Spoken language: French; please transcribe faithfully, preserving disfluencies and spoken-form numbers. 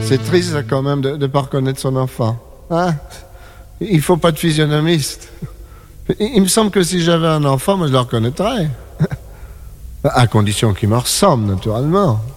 C'est triste ça, quand même de ne pas reconnaître son enfant. Hein? Il faut pas de physionomiste. Il me semble que si j'avais un enfant, moi je le reconnaîtrais. À condition qu'il me ressemble, naturellement.